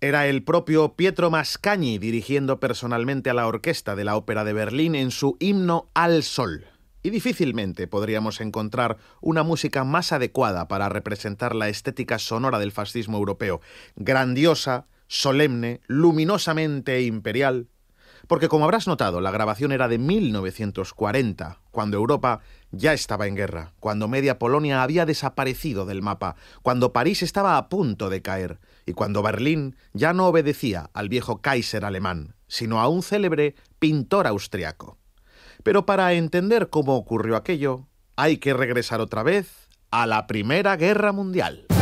Era el propio Pietro Mascagni dirigiendo personalmente a la orquesta de la Ópera de Berlín en su himno al Sol. Y difícilmente podríamos encontrar una música más adecuada para representar la estética sonora del fascismo europeo. Grandiosa, solemne, luminosamente imperial. Porque como habrás notado, la grabación era de 1940, cuando Europa ya estaba en guerra, cuando media Polonia había desaparecido del mapa, cuando París estaba a punto de caer y cuando Berlín ya no obedecía al viejo Kaiser alemán, sino a un célebre pintor austriaco. Pero para entender cómo ocurrió aquello, hay que regresar otra vez a la Primera Guerra Mundial.